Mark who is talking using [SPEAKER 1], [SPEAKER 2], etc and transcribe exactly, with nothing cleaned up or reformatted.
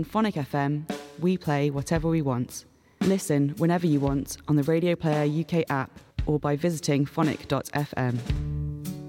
[SPEAKER 1] On Phonic F M, we play whatever we want. Listen whenever you want on the Radio Player U K app or by visiting phonic dot f m.